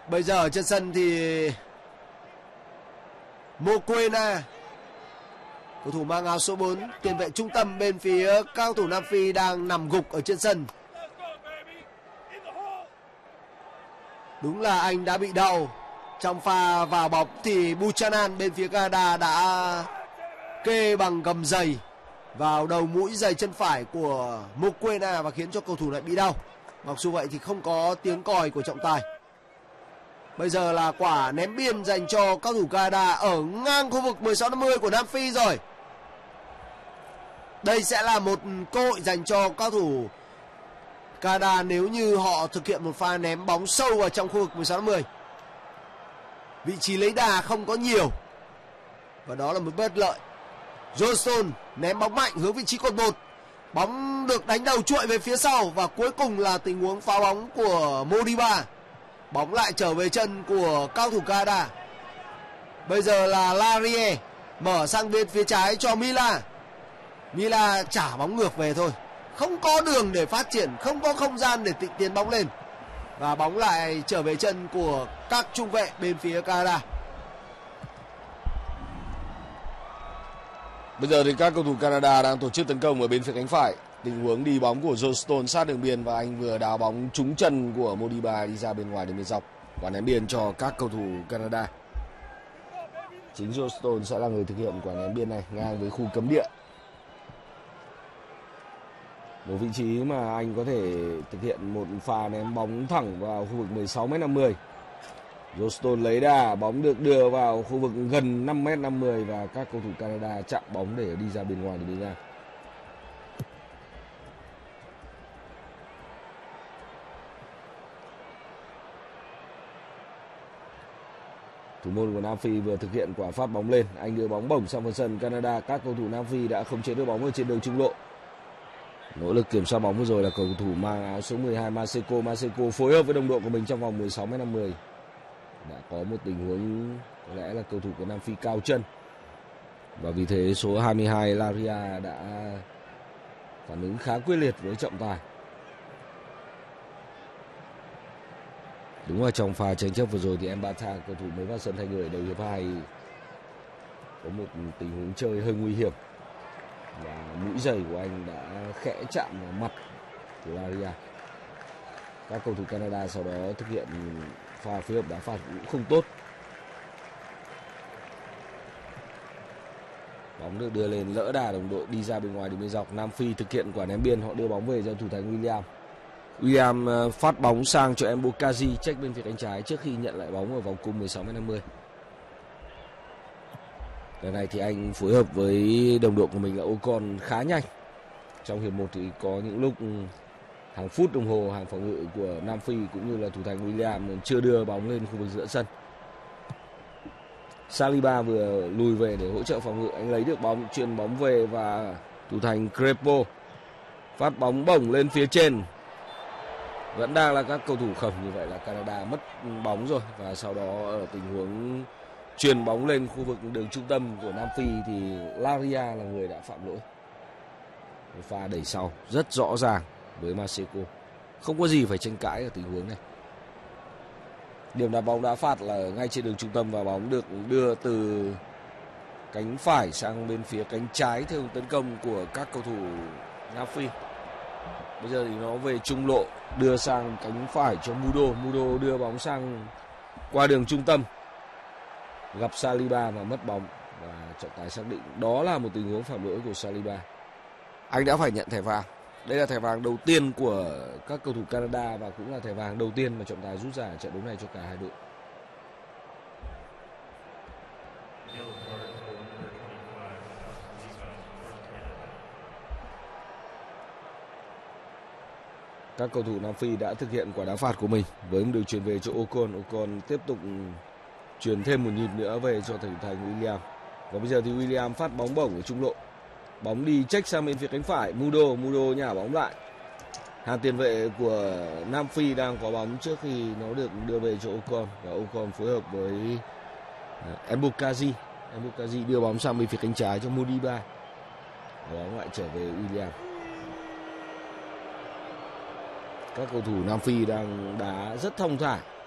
Bây giờ ở trên sân thì Mokoena, cầu thủ mang áo số 4, tiền vệ trung tâm bên phía các cầu thủ Nam Phi đang nằm gục ở trên sân. Đúng là anh đã bị đau. Trong pha vào bóng thì Buchanan bên phía Canada đã kê bằng gầm giày vào đầu mũi giày chân phải của Mokoena và khiến cho cầu thủ này bị đau. Mặc dù vậy thì không có tiếng còi của trọng tài. Bây giờ là quả ném biên dành cho các thủ Canada ở ngang khu vực 16-50 của Nam Phi rồi. Đây sẽ là một cơ hội dành cho các thủ Canada nếu như họ thực hiện một pha ném bóng sâu vào trong khu vực 16-50. Vị trí lấy đà không có nhiều và đó là một bất lợi. Johnston ném bóng mạnh hướng vị trí cột 1. Bóng được đánh đầu chuội về phía sau và cuối cùng là tình huống phá bóng của Modiba. Bóng lại trở về chân của cao thủ Canada. Bây giờ là Larie mở sang bên phía trái cho Mila. Mila trả bóng ngược về thôi. Không có đường để phát triển, không có không gian để tiến bóng lên. Và bóng lại trở về chân của các trung vệ bên phía Canada. Bây giờ thì các cầu thủ Canada đang tổ chức tấn công ở bên phía cánh phải. Tình huống đi bóng của Johnston sát đường biên và anh vừa đá bóng trúng chân của Modiba đi ra bên ngoài đường biên dọc. Quả ném biên cho các cầu thủ Canada. Chính Johnston sẽ là người thực hiện quả ném biên này ngang với khu cấm địa. Một vị trí mà anh có thể thực hiện một pha ném bóng thẳng vào khu vực 16m50. Johnston lấy đà, bóng được đưa vào khu vực gần 5m50 và các cầu thủ Canada chạm bóng để đi ra bên ngoài để đi ra. Thủ môn của Nam Phi vừa thực hiện quả phát bóng lên, anh đưa bóng bổng sang phần sân Canada. Các cầu thủ Nam Phi đã khống chế được bóng ở trên đường trung lộ. Nỗ lực kiểm soát bóng vừa rồi là cầu thủ mang áo số 12 Maseko. Maseko phối hợp với đồng đội của mình trong vòng 16m50. Đã có một tình huống có lẽ là cầu thủ của Nam Phi cao chân. Và vì thế số 22 Laria đã phản ứng khá quyết liệt với trọng tài. Đúng là trong pha tranh chấp vừa rồi thì Mbata, cầu thủ mới vào sân thay người ở đầu hiệp 2, có một tình huống chơi hơi nguy hiểm. Và mũi giày của anh đã khẽ chạm vào mặt của Laria. Các cầu thủ Canada sau đó thực hiện pha phối hợp đá phạt cũng không tốt. Bóng được đưa lên lỡ đà đồng đội đi ra bên ngoài đường biên dọc. Nam Phi thực hiện quả ném biên, họ đưa bóng về cho thủ thành William. William phát bóng sang cho Mbokazi check bên phía cánh trái trước khi nhận lại bóng ở vòng cung 16m50. Lần này thì anh phối hợp với đồng đội của mình là Ocon khá nhanh. Trong hiệp 1 thì có những lúc hàng phút đồng hồ hàng phòng ngự của Nam Phi cũng như là thủ thành William chưa đưa bóng lên khu vực giữa sân. Saliba vừa lùi về để hỗ trợ phòng ngự, anh lấy được bóng, chuyền bóng về và thủ thành Crepo phát bóng bổng lên phía trên. Vẫn đang là các cầu thủ khổng, như vậy là Canada mất bóng rồi. Và sau đó ở tình huống chuyền bóng lên khu vực đường trung tâm của Nam Phi thì Laria là người đã phạm lỗi. Một pha đẩy sau rất rõ ràng với Maseko. Không có gì phải tranh cãi ở tình huống này. Điểm đá bóng đá phạt là ngay trên đường trung tâm và bóng được đưa từ cánh phải sang bên phía cánh trái theo tấn công của các cầu thủ Nam Phi. Bây giờ thì nó về trung lộ, đưa sang cánh phải cho Mudo. Mudo đưa bóng sang qua đường trung tâm, gặp Saliba và mất bóng. Và trọng tài xác định đó là một tình huống phạm lỗi của Saliba. Anh đã phải nhận thẻ vàng. Đây là thẻ vàng đầu tiên của các cầu thủ Canada và cũng là thẻ vàng đầu tiên mà trọng tài rút ra ở trận đấu này cho cả hai đội. Các cầu thủ Nam Phi đã thực hiện quả đá phạt của mình với một đường chuyền về cho Ocon. Ocon tiếp tục chuyền thêm một nhịp nữa về cho thủ thành William. Và bây giờ thì William phát bóng bổng ở trung lộ. Bóng đi check sang bên phía cánh phải. Mudo nhả bóng lại. Hàng tiền vệ của Nam Phi đang có bóng trước khi nó được đưa về cho Ocon. Và Ocon phối hợp với Mbokazi. Mbokazi đưa bóng sang bên phía cánh trái cho Modiba. Và bóng lại trở về William. Các cầu thủ Nam Phi đang đá rất thông thả.